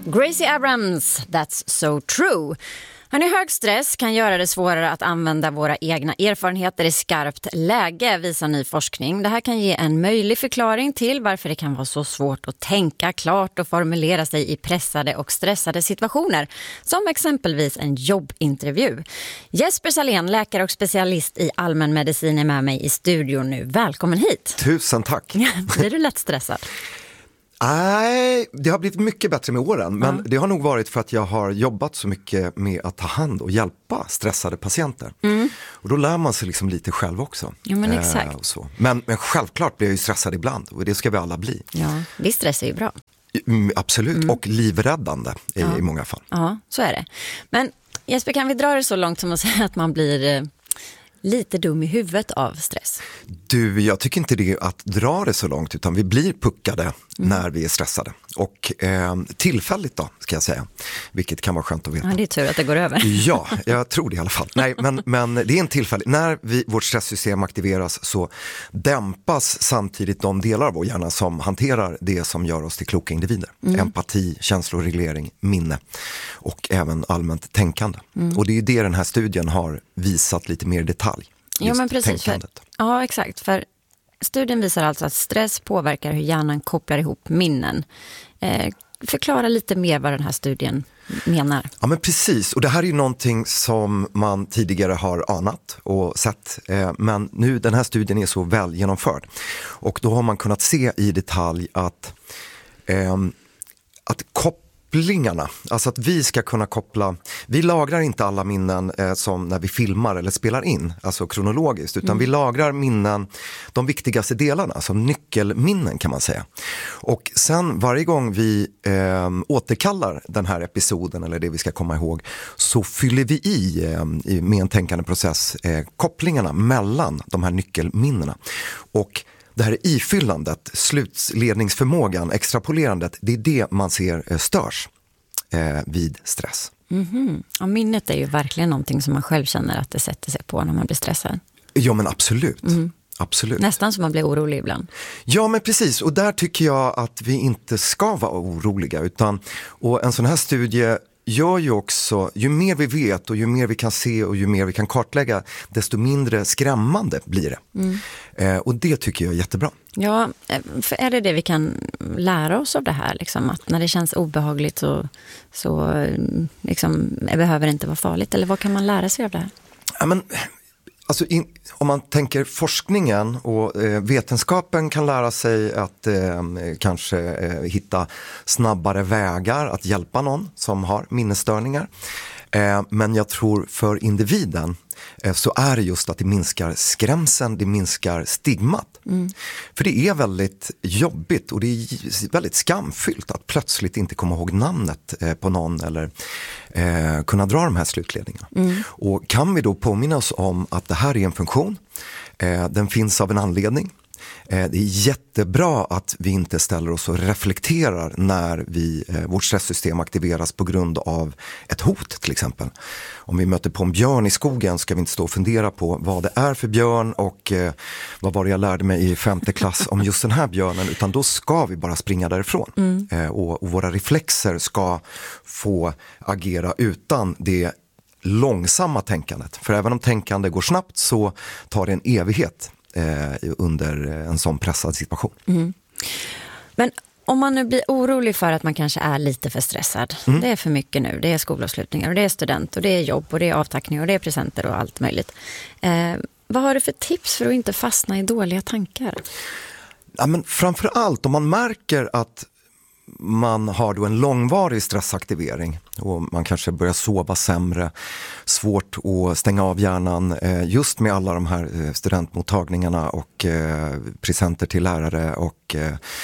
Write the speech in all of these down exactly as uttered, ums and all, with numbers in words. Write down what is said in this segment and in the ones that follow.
Gracie Abrams, That's So True. Hörrni, hög stress kan göra det svårare att använda våra egna erfarenheter i skarpt läge, visar ny forskning. Det här kan ge en möjlig förklaring till varför det kan vara så svårt att tänka klart och formulera sig i pressade och stressade situationer, som exempelvis en jobbintervju. Jesper Salén, läkare och specialist i allmänmedicin, är med mig i studion nu. Välkommen hit. Tusen tack. Blir du lätt stressad? Nej, det har blivit mycket bättre med åren, men mm. det har nog varit för att jag har jobbat så mycket med att ta hand och hjälpa stressade patienter. Mm. Och då lär man sig liksom lite själv också. Ja, men exakt. Eh, och så. Men, men självklart blir jag ju stressad ibland, och det ska vi alla bli. Ja, visst, stress är ju bra. Mm, absolut, mm. och livräddande i, ja. i många fall. Ja, så är det. Men Jesper, kan vi dra det så långt som att säga att man blir... Eh... lite dum i huvudet av stress? Du, jag tycker inte det är att dra det så långt, utan vi blir puckade mm. när vi är stressade. Och eh, tillfälligt då, ska jag säga. Vilket kan vara skönt att veta. Ja, det är tur att det går över. Ja, jag tror det i alla fall. Nej, men, men det är en tillfällig. När vi, vårt stresssystem aktiveras så dämpas samtidigt de delar av vår hjärna som hanterar det som gör oss till kloka individer. Mm. Empati, känsloreglering, minne och även allmänt tänkande. Mm. Och det är ju det den här studien har visat lite mer i detalj. Ja, men precis. För, ja, exakt. För studien visar alltså att stress påverkar hur hjärnan kopplar ihop minnen. Eh, förklara lite mer vad den här studien menar. Ja, men precis. Och det här är ju någonting som man tidigare har anat och sett. Eh, men nu, den här studien är så väl genomförd. Och då har man kunnat se i detalj att, eh, att koppla kopplingarna, alltså att vi ska kunna koppla, vi lagrar inte alla minnen eh, som när vi filmar eller spelar in, alltså kronologiskt, utan mm. vi lagrar minnen, de viktigaste delarna, som nyckelminnen kan man säga. Och sen varje gång vi eh, återkallar den här episoden eller det vi ska komma ihåg, så fyller vi i, eh, med en tänkande process eh, kopplingarna mellan de här nyckelminnena. Och det här ifyllandet, slutledningsförmågan, extrapolerandet, det är det man ser störs eh, vid stress. Mm-hmm. Och minnet är ju verkligen någonting som man själv känner att det sätter sig på när man blir stressad. Ja, men absolut. Mm. Absolut. Nästan som man blir orolig ibland. Ja, men precis. Och där tycker jag att vi inte ska vara oroliga. Utan, och en sån här studie gör ju också, ju mer vi vet och ju mer vi kan se och ju mer vi kan kartlägga, desto mindre skrämmande blir det. Mm. Eh, och det tycker jag är jättebra. Ja, för är det det vi kan lära oss av det här? Liksom, att när det känns obehagligt så, så liksom, behöver det inte vara farligt. Eller vad kan man lära sig av det här? Ja, men... Alltså in, om man tänker forskningen och eh, vetenskapen kan lära sig att eh, kanske eh, hitta snabbare vägar att hjälpa någon som har minnesstörningar. Eh, men jag tror för individen eh, så är det just att det minskar skrämseln, det minskar stigmat. Mm. För det är väldigt jobbigt och det är väldigt skamfyllt att plötsligt inte komma ihåg namnet eh, på någon eller eh, kunna dra de här slutledningarna. Mm. Och kan vi då påminna oss om att det här är en funktion, eh, den finns av en anledning. Det är jättebra att vi inte ställer oss och reflekterar när vi, vårt stresssystem aktiveras på grund av ett hot till exempel. Om vi möter på en björn i skogen ska vi inte stå och fundera på vad det är för björn och eh, vad var det jag lärde mig i femte klass om just den här björnen, utan då ska vi bara springa därifrån. Mm. Eh, och, och våra reflexer ska få agera utan det långsamma tänkandet. För även om tänkande går snabbt så tar det en evighet under en sån pressad situation. Mm. Men om man nu blir orolig för att man kanske är lite för stressad, mm. det är för mycket nu, det är skolavslutningar och det är student och det är jobb och det är avtackning och det är presenter och allt möjligt. Eh, vad har du för tips för att inte fastna i dåliga tankar? Ja, men framförallt om man märker att man har då en långvarig stressaktivering och man kanske börjar sova sämre, svårt att stänga av hjärnan just med alla de här studentmottagningarna och presenter till lärare och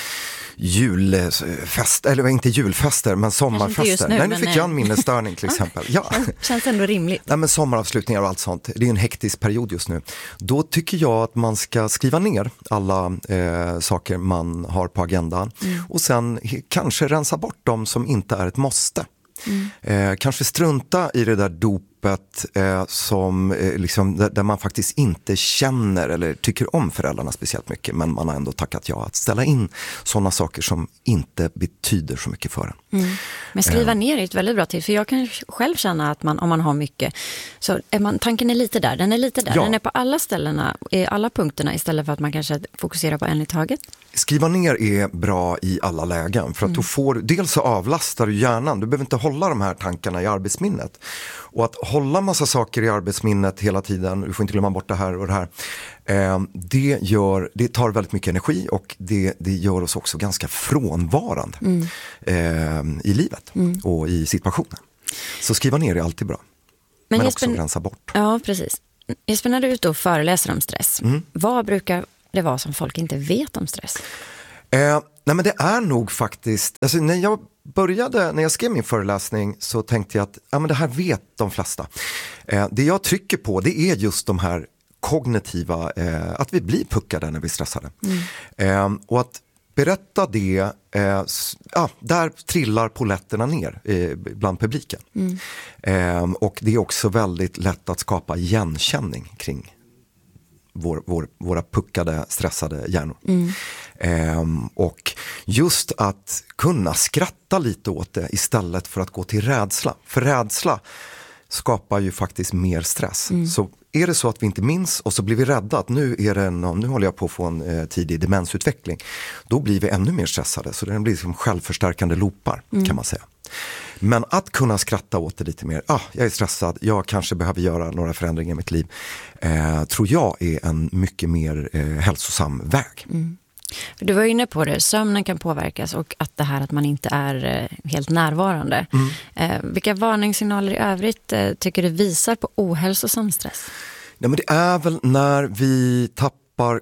julfest, eller inte julfester men sommarfester. Nu, Nej, nu fick men... jag en minnesstörning till exempel. Ja. Känns ändå rimligt. Nej, men sommaravslutningar och allt sånt, det är en hektisk period just nu. Då tycker jag att man ska skriva ner alla eh, saker man har på agendan mm. och sen kanske rensa bort dem som inte är ett måste. Mm. Eh, kanske strunta i det där dop jobbet eh, som, eh, liksom, där, där man faktiskt inte känner eller tycker om föräldrarna speciellt mycket, men man har ändå tackat ja att ställa in sådana saker som inte betyder så mycket för en. Mm. Men skriva ner är ett väldigt bra till, för jag kan själv känna att man, om man har mycket, så är man, tanken är lite där, den är lite där, ja. Den är på alla ställena, i alla punkterna, istället för att man kanske fokuserar på en i taget. Skriva ner är bra i alla lägen, för att mm. då får, dels så avlastar du hjärnan, du behöver inte hålla de här tankarna i arbetsminnet. Och att hålla massa saker i arbetsminnet hela tiden, du får inte glömma bort det här och det här, eh, det, gör, det tar väldigt mycket energi, och det, det gör oss också ganska frånvarande mm. eh, i livet mm. och i situationen. Så skriva ner är alltid bra, men, men Jesper, också rensa bort. Ja, precis. Jesper, när du är ute och föreläser om stress, mm. vad brukar det vara som folk inte vet om stress? Eh, nej men det är nog faktiskt, alltså när jag började, när jag skrev min föreläsning så tänkte jag att ja, men det här vet de flesta. Eh, det jag trycker på, det är just de här kognitiva, eh, att vi blir puckade när vi är stressade. Mm. Eh, och att berätta det, eh, ja, där trillar poletterna ner eh, bland publiken. Mm. Eh, och det är också väldigt lätt att skapa igenkänning kring Vår, vår, våra puckade, stressade hjärnor. Mm. Ehm, och just att kunna skratta lite åt det istället för att gå till rädsla. För rädsla skapar ju faktiskt mer stress. Mm. Så är det så att vi inte minns och så blir vi rädda att nu, är det någon, nu håller jag på att få en eh, tidig demensutveckling. Då blir vi ännu mer stressade. Så det blir som självförstärkande loopar mm. kan man säga. Men att kunna skratta åt det lite mer, ah, jag är stressad, jag kanske behöver göra några förändringar i mitt liv, eh, tror jag är en mycket mer eh, hälsosam väg. Mm. Du var inne på det, sömnen kan påverkas och att det här att man inte är eh, helt närvarande. Mm. Eh, vilka varningssignaler i övrigt eh, tycker du visar på ohälsosam stress? Ja, men det är väl när vi tappar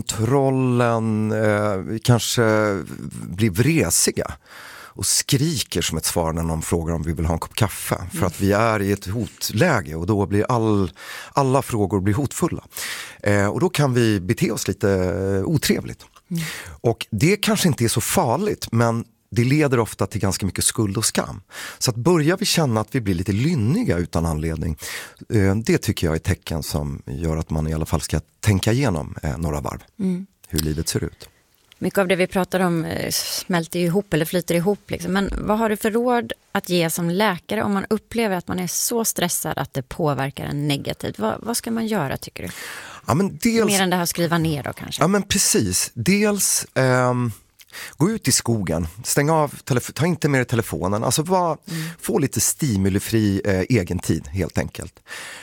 kontrollen, eh, vi kanske blir vresiga och skriker som ett svar när någon frågar om vi vill ha en kopp kaffe. Mm. För att vi är i ett hotläge och då blir all, alla frågor blir hotfulla. Eh, och då kan vi bete oss lite eh, otrevligt. Mm. Och det kanske inte är så farligt, men det leder ofta till ganska mycket skuld och skam. Så att börjar vi känna att vi blir lite lynniga utan anledning, eh, det tycker jag är ett tecken som gör att man i alla fall ska tänka igenom eh, några varv. Mm. Hur livet ser ut. Mycket av det vi pratar om smälter ihop eller flyter ihop. Liksom. Men vad har du för råd att ge som läkare om man upplever att man är så stressad att det påverkar en negativt? Vad, vad ska man göra, tycker du? Ja, men dels, mer än det här att skriva ner då kanske? Ja, men precis. Dels ähm, gå ut i skogen, stäng av, telefo- ta inte med telefonen. Alltså var, mm. få lite stimulifri äh, egen tid helt enkelt.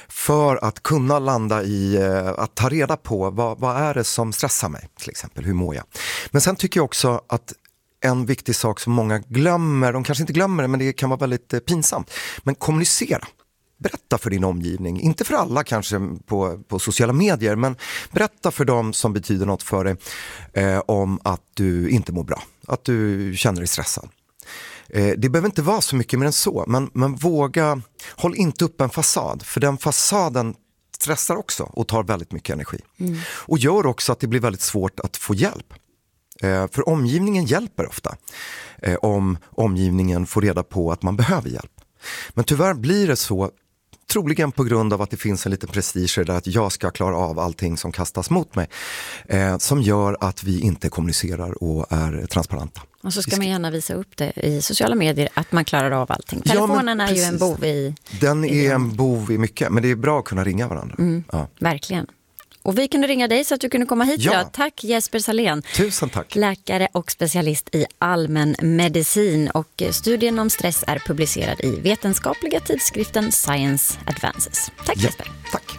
För att kunna landa i äh, att ta reda på vad, vad är det som stressar mig, till exempel. Hur mår jag? Men sen tycker jag också att en viktig sak som många glömmer, de kanske inte glömmer det, men det kan vara väldigt äh, pinsamt. Men kommunicera. Berätta för din omgivning, inte för alla kanske på, på sociala medier, men berätta för dem som betyder något för dig eh, om att du inte mår bra, att du känner dig stressad. Eh, det behöver inte vara så mycket mer än så, men, men våga, håll inte upp en fasad, för den fasaden stressar också och tar väldigt mycket energi. Mm. Och gör också att det blir väldigt svårt att få hjälp. Eh, för omgivningen hjälper ofta eh, om omgivningen får reda på att man behöver hjälp. Men tyvärr blir det så, troligen på grund av att det finns en liten prestige där att jag ska klara av allting som kastas mot mig, eh, som gör att vi inte kommunicerar och är transparenta. Och så ska man gärna visa upp det i sociala medier att man klarar av allting. Telefonen ja, är ju en bov i... Den i är den. en bov i mycket, men det är bra att kunna ringa varandra. Mm, ja. Verkligen. Och vi kunde ringa dig så att du kunde komma hit ja. idag. Tack Jesper Salén. Tusen tack. Läkare och specialist i allmän medicin. Och studien om stress är publicerad i vetenskapliga tidskriften Science Advances. Tack ja. Jesper. Tack.